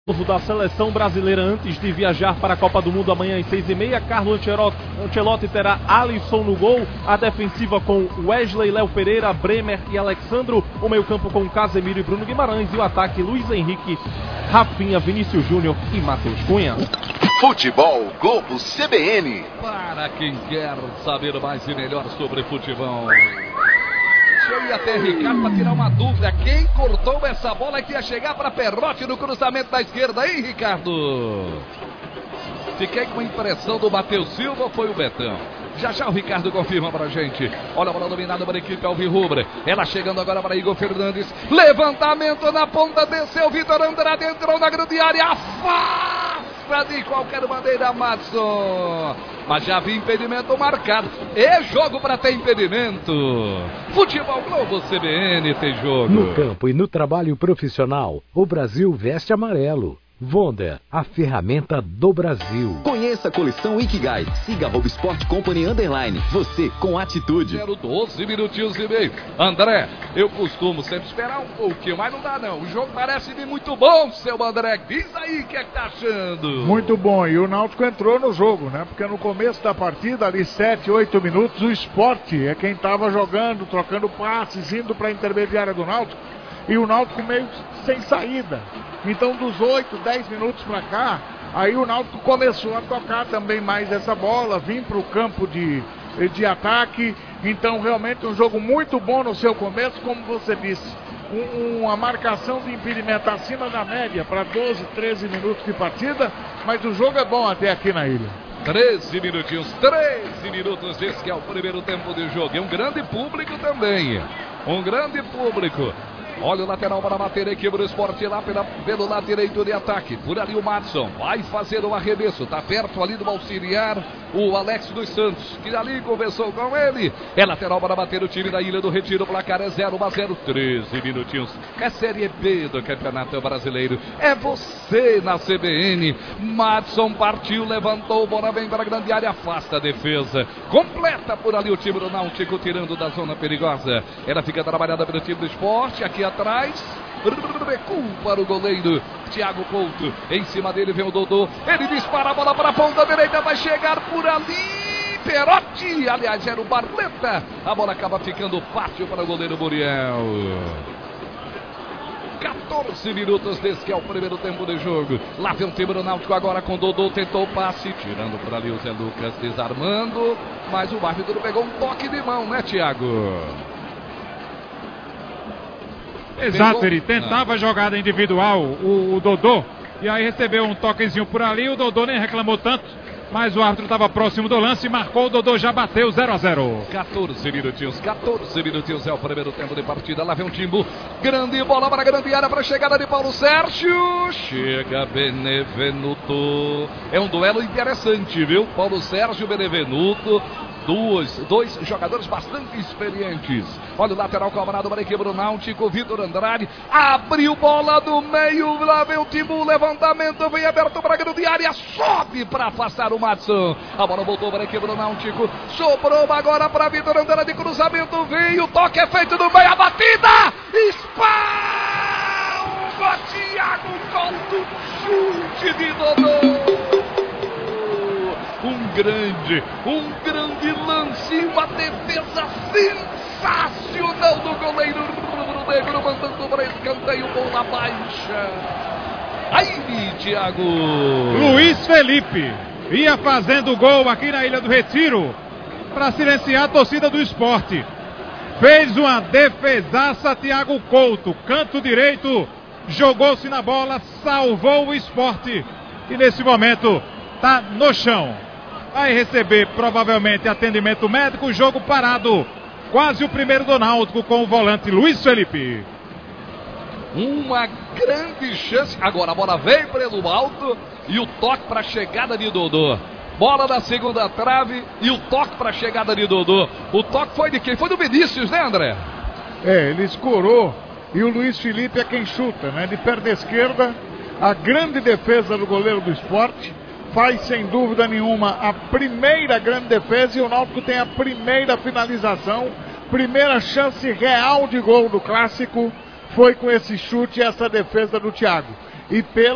Da seleção brasileira antes de viajar para a Copa do Mundo amanhã às 6h30. Carlo Ancelotti terá Alisson no gol, a defensiva com Wesley, Léo Pereira, Bremer e Alexandro, o meio campo com Casemiro e Bruno Guimarães e o ataque Luiz Henrique, Rafinha, Vinícius Júnior e Matheus Cunha. Futebol Globo CBN. Para quem quer saber mais e melhor sobre futebol. Deixa eu ir até Ricardo para tirar uma dúvida. Quem cortou essa bola que ia chegar para Perrotti no cruzamento da esquerda, hein, Ricardo? Fiquei com a impressão do Matheus Silva ou foi o Betão? Já já o Ricardo confirma pra gente. Olha a bola dominada para a equipe alvirrubra. Ela chegando agora para Igor Fernandes. Levantamento na ponta, desceu Vitor Andrade, entrou na grande área. Afasta de qualquer maneira, Madson. Mas já havia impedimento marcado. É jogo para ter impedimento. Futebol Globo CBN tem jogo. No campo e no trabalho profissional, o Brasil veste amarelo. Vonda, a ferramenta do Brasil. Conheça a coleção Ikigai. Siga @Sport Company _. Você com atitude. 12 minutinhos e meio. André, eu costumo sempre esperar um pouquinho, mas não dá não. O jogo parece vir muito bom, seu André. Diz aí o que é que tá achando. Muito bom. E o Náutico entrou no jogo, né? Porque no começo da partida, ali 7, 8 minutos, o Sport é quem estava jogando, trocando passes, indo para a intermediária do Náutico. E o Náutico meio sem saída. Então dos 8, 10 minutos para cá, aí o Náutico começou a tocar também mais essa bola, vir para o campo de ataque. Então realmente um jogo muito bom no seu começo, como você disse. Uma marcação de impedimento acima da média para 12, 13 minutos de partida, mas o jogo é bom até aqui na ilha. 13 minutinhos, 13 minutos, esse que é o primeiro tempo de jogo. E um grande público também, um grande público. Olha o lateral para bater a equipe do Sport lá pelo lado direito de ataque. Por ali o Madson vai fazer o arremesso. Está perto ali do auxiliar o Alex dos Santos, que ali conversou com ele. É lateral para bater o time da Ilha do Retiro. O placar é 0-0, 13 minutinhos. É Série B do Campeonato Brasileiro. É você na CBN. Madson partiu, levantou, bola vem para a grande área, afasta a defesa. Completa por ali o time do Náutico, tirando da zona perigosa. Ela fica trabalhada pelo time do Sport. Aqui atrás, recua para o goleiro Thiago Couto, em cima dele vem o Dodô, ele dispara a bola para a ponta direita, vai chegar por ali, Perotti, aliás era o Barleta, a bola acaba ficando fácil para o goleiro Muriel. 14 minutos desse que é o primeiro tempo de jogo. Lá vem o time do Náutico agora com o Dodô, tentou o passe, tirando por ali o Zé Lucas, desarmando, mas o árbitro pegou um toque de mão, né, Thiago? Exato, ele tentava a jogada individual, o Dodô, e aí recebeu um toquezinho por ali, o Dodô nem reclamou tanto, mas o árbitro estava próximo do lance e marcou, o Dodô já bateu 0-0. 14 minutinhos é o primeiro tempo de partida, lá vem o Timbu, grande bola para a grande área para a chegada de Paulo Sérgio, chega Benevenuto, é um duelo interessante, viu? Paulo Sérgio, Benevenuto, dois jogadores bastante experientes. Olha o lateral cobrado para a equipe do Náutico, Vitor Andrade, abriu bola do meio, lá vem o Timbu, levantamento, vem aberto para a grande área, sobe para afastar o Madson, a bola voltou para a equipe do Náutico, sobrou agora para Vitor Andrade, cruzamento, veio, o toque é feito no meio, a batida, espalma, Thiago Couto, chute de Dodô. Um grande lance, uma defesa sensacional do goleiro rubro-negro, mandando para escanteio, bola baixa. Aí, Thiago. Luiz Felipe ia fazendo gol aqui na Ilha do Retiro para silenciar a torcida do Sport. Fez uma defesaça, Thiago Couto, canto direito, jogou-se na bola, salvou o Sport e nesse momento está no chão. Vai receber provavelmente atendimento médico, jogo parado. Quase o primeiro do Náutico com o volante Luiz Felipe. Uma grande chance. Agora a bola veio pelo alto e o toque para a chegada de Dodô. Bola da segunda trave e o toque para a chegada de Dodô. O toque foi de quem? Foi do Vinícius, né, André? Ele escorou e o Luiz Felipe é quem chuta, né? De perna esquerda, a grande defesa do goleiro do Sport. Faz sem dúvida nenhuma a primeira grande defesa e o Náutico tem a primeira finalização, primeira chance real de gol do clássico foi com esse chute e essa defesa do Thiago. E pela